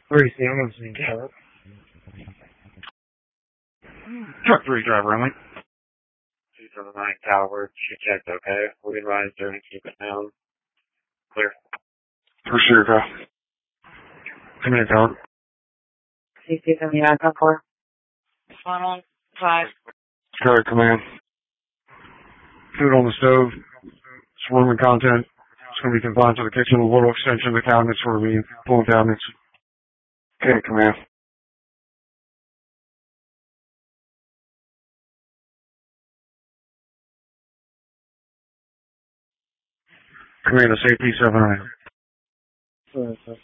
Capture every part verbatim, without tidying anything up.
three C, I'm listening to it. Truck three driver only. two seven nine Calvert, she checked okay. We advised her to keep it down. Clear. For sure, go. Two minutes out. C C seventy-nine, come four. One on five. Correct, command. Food on the stove. Swarming content. It's going to be confined to the kitchen with a little extension of the cabinets for me. Pulling cabinets. Okay, command. Command to safety seven nine. Sorry, sir.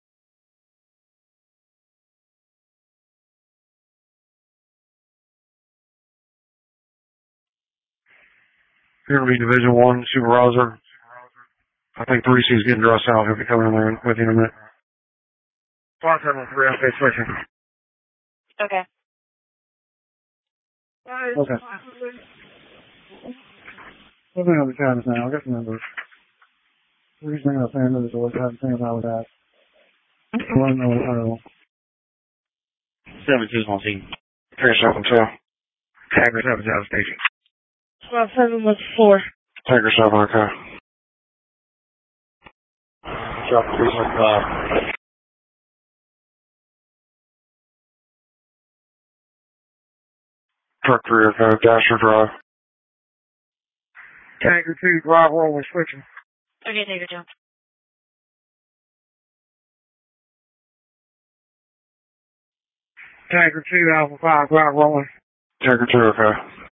Here will be Division one Supervisor. I think three C is getting dressed out. He'll be coming in there with you in a minute. five seven three, okay, switching. Okay. Okay. What's the other cabinets now? I'll get the numbers. The reason I was saying is always had the same about that. One no no. Seven two's on scene. Three seven two. Tiger seven's out of station. Well, seven was four. Tiger seven, okay. Drop three six five. Truck three, okay. Dasher drive. Tiger two, drive rolling, switching. Okay, take your time. Tiger two, Alpha five, drive rolling. Tiger two, okay.